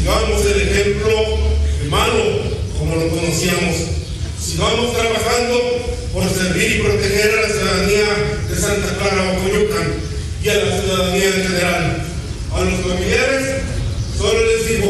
sigamos el ejemplo malo como lo conocíamos. Sigamos trabajando por servir y proteger a la ciudadanía de Santa Clara, Ocoyocan y a la ciudadanía en general. A los familiares solo les digo: